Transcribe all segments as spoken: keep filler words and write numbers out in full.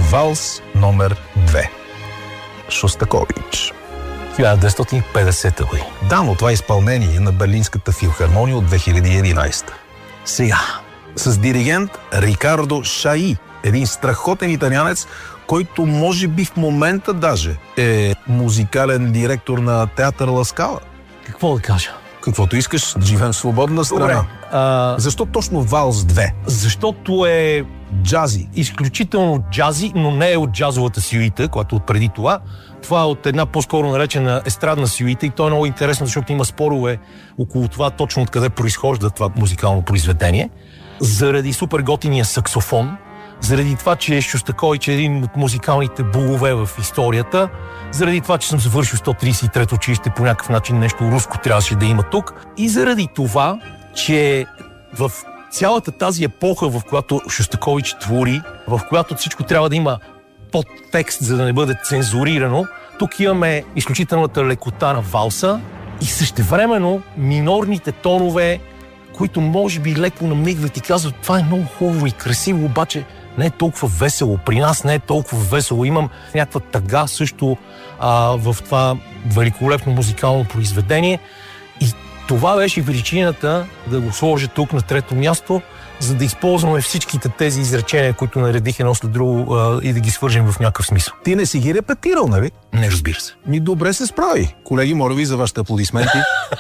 Валс номер две. Шостакович. хиляда деветстотин и петдесета година. Да, но това е изпълнение на Берлинската филхармония от две хиляди и единадесета. Сега, с диригент Рикардо Шаи, един страхотен италианец, който може би в момента даже е музикален директор на театър Ла Скала. Какво да кажа? Каквото искаш, живеем в свободна страна. Добре. А... Защо точно Валс две? Защото е джази. Изключително джази, но не е от джазовата сюита, която от преди това. Това е от една по-скоро наречена естрадна сюита и то е много интересно, защото има спорове около това точно откъде произхожда това музикално произведение. Заради супер готиния саксофон, заради това, че Шостакович е един от музикалните богове в историята, заради това, че съм завършил сто тридесет и трето училище, по някакъв начин нещо руско трябваше да има тук, и заради това, че в цялата тази епоха, в която Шостакович твори, в която всичко трябва да има подтекст, за да не бъде цензурирано, тук имаме изключителната лекота на валса и същевременно минорните тонове, които може би леко намигват и казват, това е много хубаво и красиво, обаче не е толкова весело. При нас не е толкова весело. Имам някаква тъга също а, в това великолепно музикално произведение. И това беше причината да го сложа тук на трето място, за да използваме всичките тези изречения, които наредих едно след друго а, и да ги свържем в някакъв смисъл. Ти не си ги репетирал, нали? Не, разбира се. Ми добре се справи. Колеги, моля ви за вашите аплодисменти.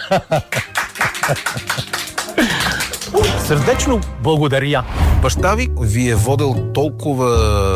Сърдечно благодаря. Баща ви ви е водил толкова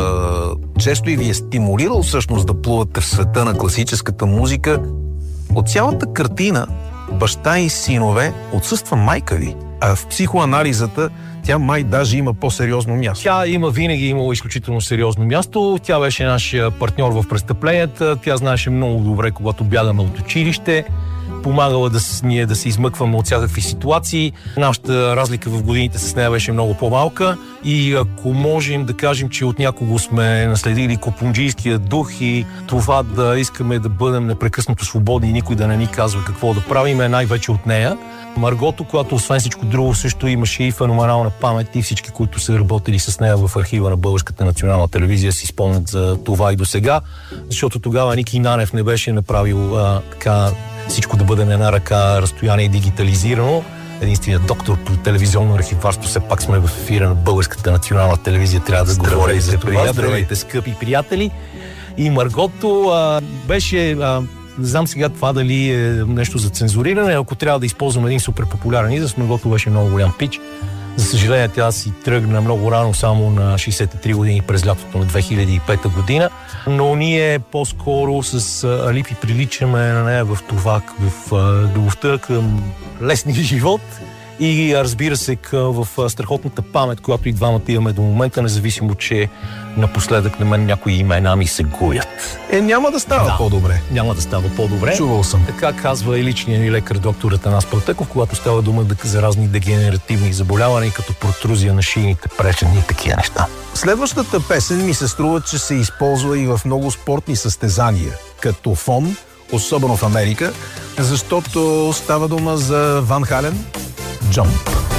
често и ви е стимулирал всъщност да плувате в света на класическата музика. От цялата картина баща и синове отсъства майка ви, а в психоанализата тя май даже има по-сериозно място. Тя има винаги имало изключително сериозно място. Тя беше наш партньор в престъпленията. Тя знаеше много добре, когато бягаме от училище. Помагала да ние да се измъкваме от всякакви ситуации. Нашата разлика в годините с нея беше много по-малка и ако можем да кажем, че от някого сме наследили копунджийския дух и това да искаме да бъдем непрекъснато свободни и никой да не ни казва какво да правим, е най-вече от нея. Маргото, която освен всичко друго също имаше и феноменална памет и всички, които са работили с нея в архива на Българската национална телевизия, си спомнят за това и до сега, защото тогава Ники Нанев не беше направил а, така всичко да бъде на една ръка разстояние и дигитализирано. Единственият доктор по телевизионно архиварство, все пак сме в ефира на Българската национална телевизия, трябва да говоря и за това. Здравейте, скъпи приятели! И Маргото а, беше... А, не знам сега това дали е нещо за цензуриране, ако трябва да използвам един супер популярен израз, Маргото беше много голям пич. За съжаление, тя си тръгна много рано, само на шейсет и три години през лятото на две хиляди и пета година, но ние по-скоро с Алипи приличаме на нея в това, в любовта към лесния живот и разбира се в страхотната памет, която и двамата имаме до момента, независимо, че напоследък на мен някои имена ми се гуят. Е, няма да става да, по-добре. Няма да става по-добре. Чувал съм. Така казва и личният ни лекар доктор Атанас Пълтеков, когато става дума за разни дегенеративни заболявания, като протрузия на шийните пречени и такива неща. Следващата песен ми се струва, че се използва и в много спортни състезания, като фон, особено в Америка, защото става дума за Ван Хален, Jump.